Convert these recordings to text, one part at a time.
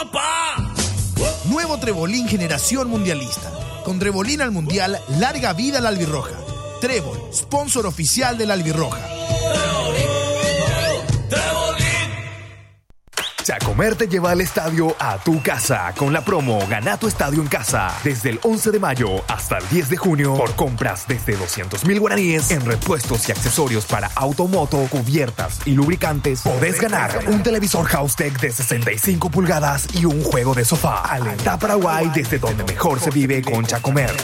papá! Nuevo Trebolín Generación Mundialista. Con Trebolín al Mundial, larga vida a la albirroja. Trébol, sponsor oficial de la albirroja. Chacomer te lleva al estadio a tu casa con la promo Gana tu estadio en casa. Desde el 11 de mayo hasta el 10 de junio por compras desde 200,000 guaraníes en repuestos y accesorios para automoto, cubiertas y lubricantes. Podés ganar un televisor House-Tech de 65 pulgadas y un juego de sofá. Alentá Paraguay desde donde mejor se vive con Chacomer.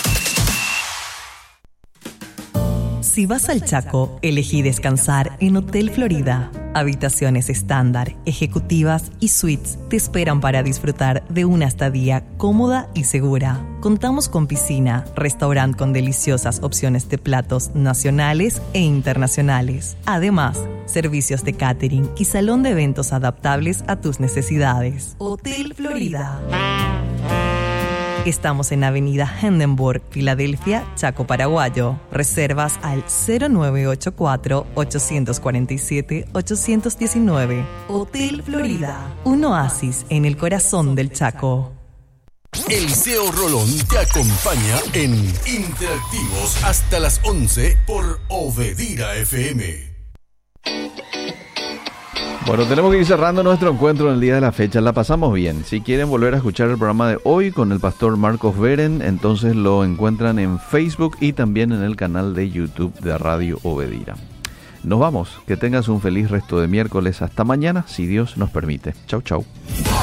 Si vas al Chaco, elegí descansar en Hotel Florida. Habitaciones estándar, ejecutivas y suites te esperan para disfrutar de una estadía cómoda y segura. Contamos con piscina, restaurante con deliciosas opciones de platos nacionales e internacionales. Además, servicios de catering y salón de eventos adaptables a tus necesidades. Hotel Florida. Estamos en Avenida Hindenburg, Filadelfia, Chaco Paraguayo. Reservas al 0984-847-819. Hotel Florida, un oasis en el corazón del Chaco. Eliseo Rolón te acompaña en Interactivos hasta las 11 por Obedira FM. Bueno, tenemos que ir cerrando nuestro encuentro en el día de la fecha. La pasamos bien. Si quieren volver a escuchar el programa de hoy con el pastor Marcos Beren, entonces lo encuentran en Facebook y también en el canal de YouTube de Radio Obedira. Nos vamos. Que tengas un feliz resto de miércoles. Hasta mañana, si Dios nos permite. Chau, chau.